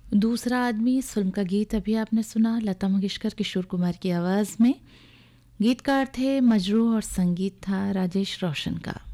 दूसरा आदमी इस फिल्म का गीत अभी आपने सुना, लता मंगेशकर किशोर कुमार की आवाज़ में। गीतकार थे मजरूह और संगीत था राजेश रोशन का।